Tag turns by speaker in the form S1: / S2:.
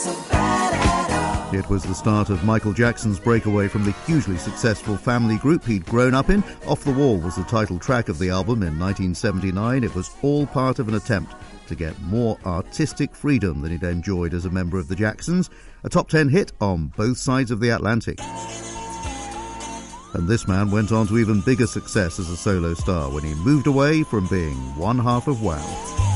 S1: It was the start of Michael Jackson's breakaway from the hugely successful family group he'd grown up in. Off the Wall was the title track of the album in 1979. It was all part of an attempt to get more artistic freedom than he'd enjoyed as a member of the Jacksons. A top 10 hit on both sides of the Atlantic. And this man went on to even bigger success as a solo star when he moved away from being one half of Wham!